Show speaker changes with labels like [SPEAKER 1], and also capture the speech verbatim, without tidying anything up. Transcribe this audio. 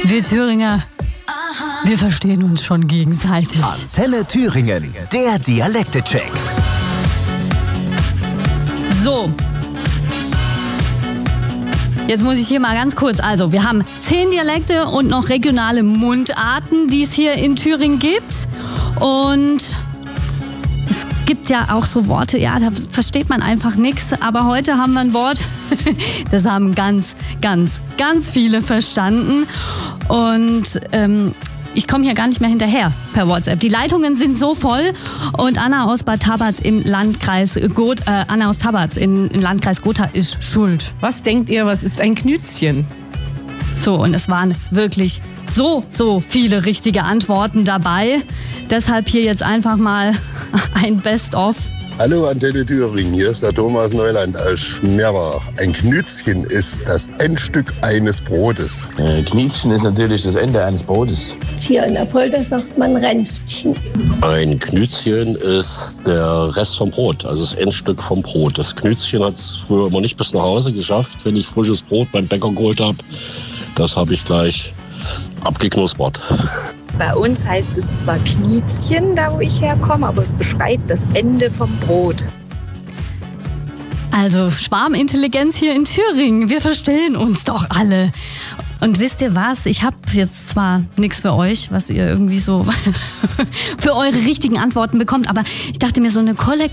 [SPEAKER 1] Wir Thüringer, wir verstehen uns schon gegenseitig.
[SPEAKER 2] Antenne Thüringen, der Dialekte-Check.
[SPEAKER 1] So. Jetzt muss ich hier mal ganz kurz, also wir haben zehn Dialekte und noch regionale Mundarten, die es hier in Thüringen gibt. Und es gibt ja auch so Worte, ja, da versteht man einfach nichts. Aber heute haben wir ein Wort, das haben ganz, ganz, ganz viele verstanden. Und ähm, ich komme hier gar nicht mehr hinterher per WhatsApp. Die Leitungen sind so voll und Anna aus Bad Tabatz im Landkreis Got, äh, Anna aus Tabatz in, im Landkreis Gotha ist schuld.
[SPEAKER 3] Was denkt ihr, was ist ein Knützchen?
[SPEAKER 1] So, und es waren wirklich so, so viele richtige Antworten dabei. Deshalb hier jetzt einfach mal ein Best-of.
[SPEAKER 4] Hallo Antenne Thüringen, hier ist der Thomas Neuland aus Schmerbach. Ein Knützchen ist das Endstück eines Brotes.
[SPEAKER 5] Äh, Knützchen ist natürlich das Ende eines Brotes.
[SPEAKER 6] Hier in der Polder sagt man Ränftchen.
[SPEAKER 7] Ein Knützchen ist der Rest vom Brot, also das Endstück vom Brot. Das Knützchen hat es früher immer nicht bis nach Hause geschafft, wenn ich frisches Brot beim Bäcker geholt habe. Das habe ich gleich abgeknuspert.
[SPEAKER 8] Bei uns heißt es zwar Kniezchen, da wo ich herkomme, aber es beschreibt das Ende vom Brot.
[SPEAKER 1] Also Schwarmintelligenz hier in Thüringen, wir verstehen uns doch alle. Und wisst ihr was, ich habe jetzt zwar nichts für euch, was ihr irgendwie so für eure richtigen Antworten bekommt, aber ich dachte mir, so eine kollektive